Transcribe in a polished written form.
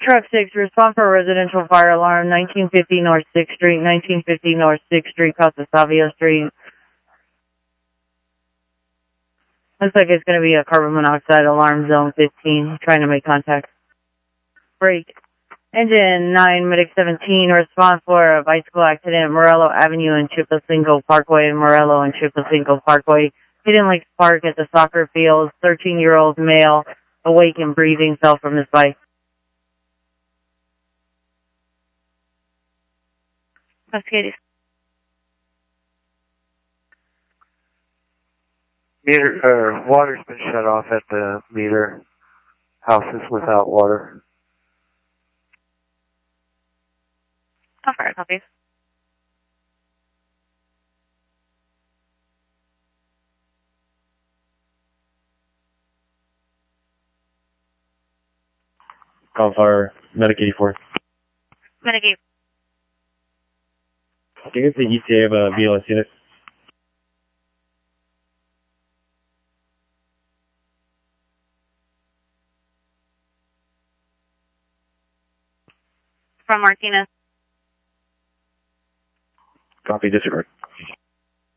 Truck 6, respond for a residential fire alarm, 1950 North 6th Street, 1950 North 6th Street, Casa Savio Street. Looks like it's going to be a carbon monoxide alarm, zone 15, trying to make contact. Break. Engine 9, Medic 17, respond for a bicycle accident, Morello Avenue and Chippewa Parkway, Morello and Chippewa Parkway. Hidden Lakes Park at the soccer field, 13-year-old male, awake and breathing, fell from his bike. Cascades. Water's been shut off at the meter. Houses without water. Alright, copies. Call fire, Medic 84. Medic 8. Can you get the ETA of a BLS unit? From Martinez. Copy, disregard.